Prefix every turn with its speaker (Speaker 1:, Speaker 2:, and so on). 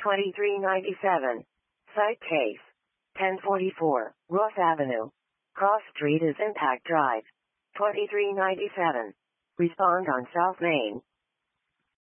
Speaker 1: 2397. Site case. 1044, Ross Avenue. Cross Street is Impact Drive. 2397. Respond on South Main.